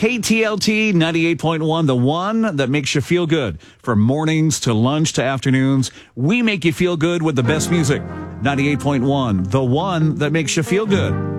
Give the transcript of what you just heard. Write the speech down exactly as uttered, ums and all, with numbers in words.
K T L T ninety-eight point one, the one that makes you feel good. From mornings to lunch to afternoons, we make you feel good with the best music. ninety-eight point one, the one that makes you feel good.